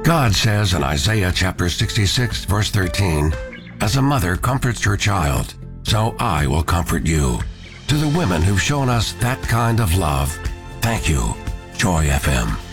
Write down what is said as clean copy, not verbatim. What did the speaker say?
God says in Isaiah chapter 66, verse 13, "As a mother comforts her child, so I will comfort you." To the women who've shown us that kind of love, thank you, Joy FM.